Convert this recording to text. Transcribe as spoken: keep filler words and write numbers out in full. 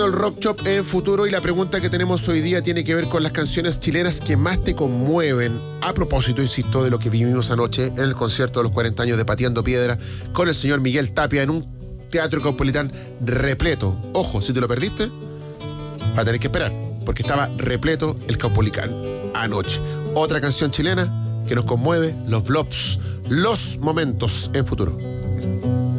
El Rock Shop en Futuro, y la pregunta que tenemos hoy día tiene que ver con las canciones chilenas que más te conmueven. A propósito, insisto, de lo que vivimos anoche en el concierto de los cuarenta años de Pateando Piedra con el señor Miguel Tapia en un teatro Caupolicán repleto. Ojo, si te lo perdiste, vas a tener que esperar, porque estaba repleto el Caupolicán anoche. Otra canción chilena que nos conmueve, los Blobs, Los Momentos en Futuro.